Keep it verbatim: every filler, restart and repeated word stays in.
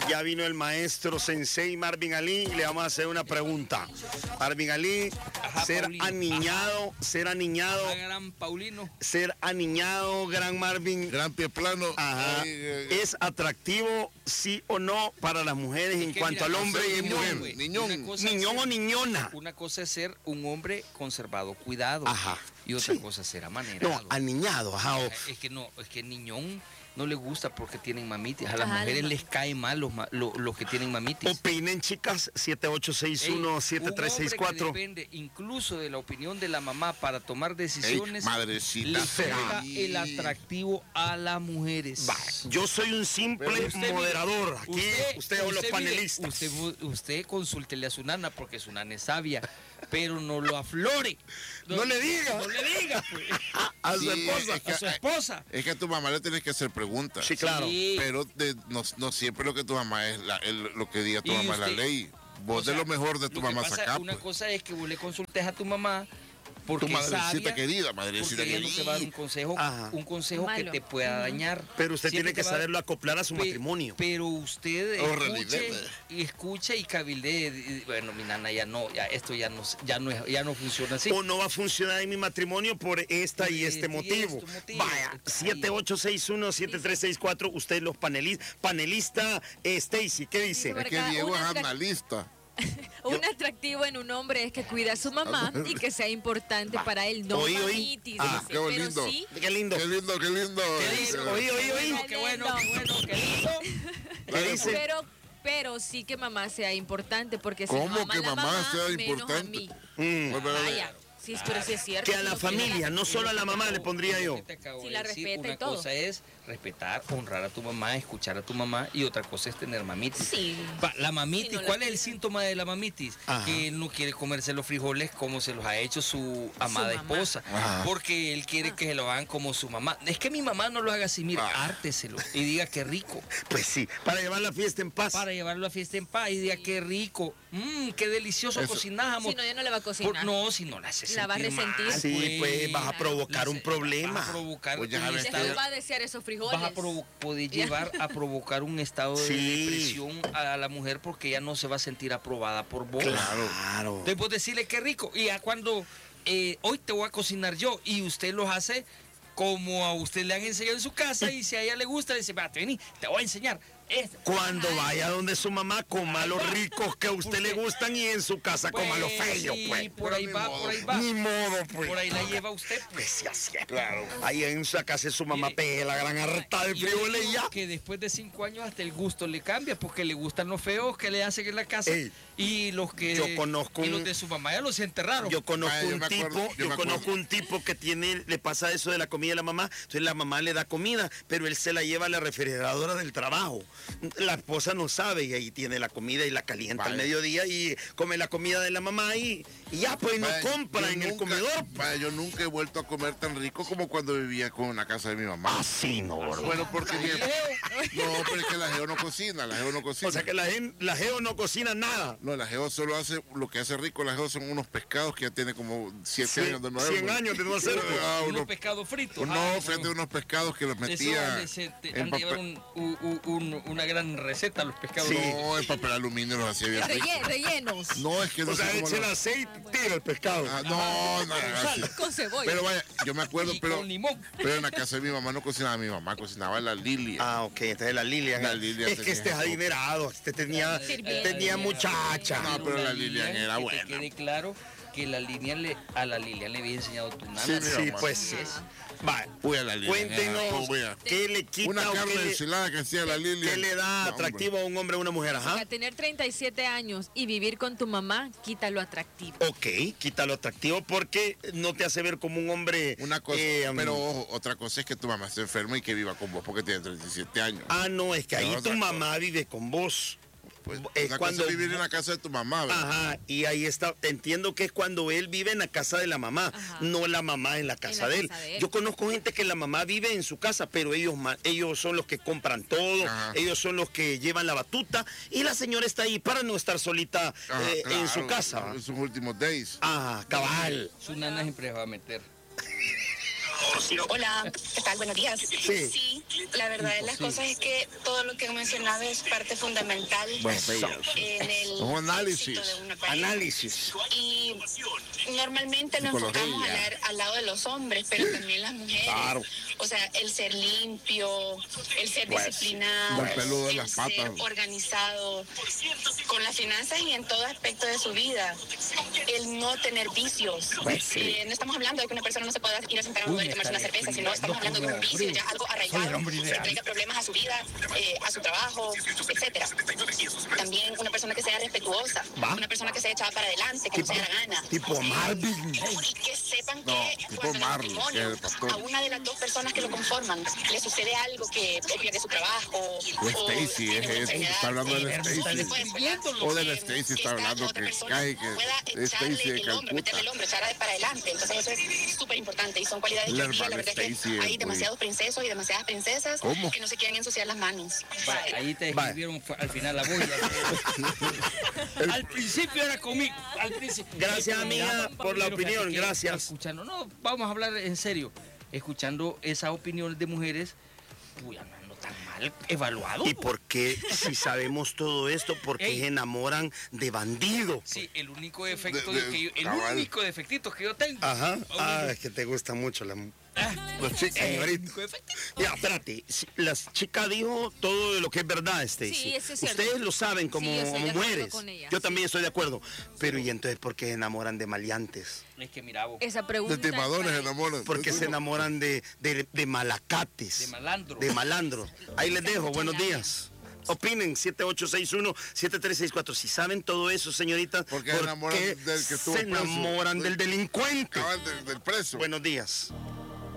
Ya vino el maestro Sensei Marvin Ali y le vamos a hacer una pregunta. Marvin Ali, Ajá, ser Paulino. aniñado, Ajá. ser aniñado, Ajá, gran Paulino. ser aniñado, gran Marvin. Gran pie plano. Ajá. Ay, ay, ay. ¿Es atractivo, sí o no, para las mujeres en que cuanto mira, al hombre y niñón, mujer? güey, niñón. una cosa es Niñón ser- o niñona. Una cosa es ser un hombre conservado, cuidado. Ajá. Y otra Sí. cosa es ser amanerado. No, aniñado, ajá. o- Es que no, es que niñón no le gusta porque tienen mamitis. A las Ajá, mujeres no. les caen mal los, ma- lo- los que tienen mamitis. Opinen, chicas, siete ocho seis Ey, uno, siete tres seis un cuatro. hombre que depende incluso de la opinión de la mamá para tomar decisiones, Ey, madrecita le quita fea. el atractivo a las mujeres. Va, yo soy un simple Pero Usted, mire, moderador. Aquí, usted, o los mire, panelistas. Usted, usted consúltele a su nana porque su nana es sabia, pero no lo aflore. No le diga. No le diga, pues. A su Sí, esposa. es que- A su esposa. Es que a tu mamá le tienes que hacer preguntas. Sí, claro. Sí. Pero de- no, no siempre lo que tu mamá es la- el- lo que diga tu Y mamá es la usted- ley. Vos O sea, de lo mejor de tu lo que mamá pasa, sacás. Una Pues. cosa es que vos le consultes a tu mamá porque Tu es madrecita sabia, querida, madrecita porque ella no te va a dar un querida. consejo, Ajá. un consejo que Malo. te pueda Ujú. dañar. Pero usted Siempre tiene que te va a- saberlo acoplar a su Pe- matrimonio. Pero usted Oh, escuche, realidad. y escuche y cabildee. y, Bueno, mi nana ya no, ya esto ya no, ya no, es- ya no funciona así. O no va a funcionar en mi matrimonio por esta Por y este este y motivo. este motivo. Vaya, Ahí. siete ocho seis uno, siete tres seis cuatro, usted los panelistas. Panelista eh, Stacy, ¿qué dice? Por Es que acá, Diego es una tra- analista. Un atractivo en un hombre es que cuida a su mamá y que sea importante para él, no Oí, oí. mamitis, Ah, dice, qué pero lindo. sí. Qué lindo. Qué lindo, qué lindo. ¿Qué dice? Oí, oí, oí. Qué bueno, qué bueno, qué lindo. ¿Qué dice? Pero, pero sí que mamá sea importante, porque si ¿Cómo no ama que la mamá mamá, sea menos importante? a mí. Mm. Bueno, Vaya, sí, pero sí es cierto. Que a la si no quiere- familia, no solo a la mamá le pondría yo. Lo que te acabo Si de la decir, respeta y una todo. cosa es respetar, honrar a tu mamá, escuchar a tu mamá y otra cosa es tener mamitis. Sí. Pa- La mamitis, Si no la ¿cuál es el cuidan. síntoma de la mamitis? Ajá. Que él no quiere comerse los frijoles como se los ha hecho su amada mamá. esposa. Ajá. Porque él quiere que se lo hagan como su mamá. Es que mi mamá no lo haga así, mira, Ah. hárteselo y diga qué rico. Pues sí, para llevar la fiesta en paz. Para llevarlo a fiesta en paz y diga qué rico. Mmm, qué delicioso Eso. cocinamos. Si no, ya no le va a Por- cocinar. no, si no la hace La va a sentir mal, resentir. Sí, pues vas a provocar La un se- problema. Vas a provocar Pues ya un sabes, estado- Después va a desear esos frijoles. vas a provo- poder Ya. llevar a provocar un estado de Sí. depresión a la mujer porque ella no se va a sentir aprobada por vos. Claro. Entonces vos decirle qué rico. Y ya cuando eh, hoy te voy a cocinar yo y usted los hace como a usted le han enseñado en su casa y si a ella le gusta, dice, vete, vení, te voy a enseñar. Este. Cuando vaya donde su mamá, coma los ricos que a usted le gustan y en su casa coma los Pues, feos, sí, pues. por ahí Ni va, modo. por ahí va. Ni modo, pues. Por ahí la lleva usted. Pues Pues. sí, así es. Claro. Ahí en su casa de su mamá Mire, pegue la gran harta de Yo frijoles y digo ya. que después de cinco años hasta el gusto le cambia porque le gustan los feos que le hacen en la casa Ey, y los que yo conozco y un- los de su mamá ya los enterraron. Yo conozco Ah, yo un me tipo, acuerdo, yo yo me acuerdo. conozco un tipo que tiene, le pasa eso de la comida de la mamá, entonces la mamá le da comida, pero él se la lleva a la refrigeradora del trabajo. La esposa no sabe y ahí tiene la comida y la calienta al Vaya. mediodía y come la comida de la mamá y, y ya pues no Vaya, compra yo en el nunca- comedor. Vaya, yo nunca he vuelto a comer tan rico como cuando vivía con la casa de mi mamá. Así no, bro. Bueno, porque mi- no, pero es que la Geo no cocina, la Geo no cocina. O sea que la, gen- la Geo no cocina nada. No, la Geo solo hace, lo que hace rico la Geo son unos pescados que ya tiene como siete Cien- años de no cien años de no hacerlo. Ah, unos unos, pescados fritos. no, Ah, fíjate, bueno. unos pescados que los Eso metía han de, ser- te- en han de llevar papel, un- un- un- una gran receta los pescados. Sí. no, en papel aluminio los hacía bien rico. Relle- rellenos. No, es que no O sea, sé cómo echa el lo- aceite y tira el pescado. Ah, no, no, así. Con cebolla. Pero vaya, yo me acuerdo, Y pero, con limón. pero en la casa de mi mamá no cocinaba mi mamá, cocinaba la Lilia. Ah, ok, entonces la Lilian. La Lilian es que tenía- este es adinerado, este tenía, Sirvienta. tenía muchacha. No, pero la Lilian era que buena. te quede claro que la Lilian le, a la Lilian le había enseñado tu nana. Sí, mi Sí, mamá. pues sí. Va, Uy, a la Lilian. cuéntenos era- uy, a- qué le quita Una o carne qué le, enchilada que hacía la Lilia. qué le da atractivo a un hombre o una mujer, Para ajá. tener treinta y siete años y vivir con tu mamá, quita lo atractivo. Ok, quita lo atractivo porque no te hace ver como un hombre. Una cosa, eh, pero ojo, otra cosa es que tu mamá esté enferma y que viva con vos porque tiene treinta y siete años. Ah, no, es que ahí No, tu otra mamá vive con vos. Pues, es una cuando- cosa es vivir en la casa de tu mamá, ¿verdad? Ajá, y ahí está, entiendo que es cuando él vive en la casa de la mamá, Ajá. no la mamá en la casa, la de, él. casa de él. Yo conozco gente que la mamá vive en su casa, pero ellos, ma- ellos son los que compran todo, Ajá. ellos son los que llevan la batuta, y la señora está ahí para no estar solita Ajá, eh, en su claro, casa. En sus últimos days. Ah, cabal. Su nana siempre va a meter. Hola, ¿qué tal? Buenos días. Sí. Sí, la verdad de las cosas es que todo lo que he mencionado es parte fundamental Bueno, bellas. en el Un análisis. éxito de una pareja. Análisis. Y normalmente nos Psicología. enfocamos a hablar al lado de los hombres, pero también las mujeres. Claro. O sea, el ser limpio, el ser Pues, disciplinado, muy peludo de el las ser patas. organizado con las finanzas y en todo aspecto de su vida. El no tener vicios. Eh, no estamos hablando de que una persona no se pueda ir a sentar a un lugar y tomarse una cerveza, sino estamos hablando de un vicio, ya algo arraigado, que traiga problemas a su vida, eh, a su trabajo, etcétera. También una persona que sea respetuosa, ¿Va? una persona que sea echada para adelante, que no se dé la gana. Tipo Marvin. Y que sepan No, que tipo cuando en el Marlon, matrimonio, que es el pastor. a una de las dos personas que lo conforman le sucede algo, que él pierde su trabajo, O o Stacy, tiene es una eso, enfermedad, está hablando de eh, Stacy. después, ¿verdad? O de la Eh, Stacy está esta hablando otra que persona cae, que pueda es echarle Stacy de el hombro, meterle Calcuta. el hombro, echar para adelante. Entonces eso es súper importante y son cualidades La que admiro. La hermana verdad es Stacy que es hay muy- demasiados princesos y demasiadas princesas ¿Cómo? que no se quieren ensuciar las manos. Va, ahí te Va. escribieron fue- al final la boya. Al principio era conmigo. Al principio. Gracias, amiga, por la Pero opinión, fíjate que gracias. Escuchando, no, vamos a hablar en serio. Escuchando esas opiniones de mujeres, uy, no ando tan mal evaluado. ¿Y por qué, si sabemos todo esto, por qué Ey. se enamoran de bandido? Sí, el único defecto De- de, de- que yo, el cabal. único defectito que yo tengo. Ajá. Uy, Ah, es que te gusta mucho la... ah, Las chicas, el señorita. único defectito. Ya, espérate. Si- La chica dijo todo de lo que es verdad, Stacy. Sí, eso es cierto. Ustedes lo saben como, Sí, yo estoy como de acuerdo mujeres. con ella, Yo sí. también estoy de acuerdo. Pero ¿y entonces por qué se enamoran de maleantes? Es que mira vos, Esa pregunta. De timadores para- se enamoran. Porque se enamoran de, de, de malacates. de malandro. De malandro. Ahí les dejo. Buenos días. Opinen, siete ocho seis uno, siete tres seis cuatro. Si saben todo eso, señoritas, ¿Por qué se enamoran del que estuvo se preso? enamoran del delincuente? Cabal del, del preso. Buenos días.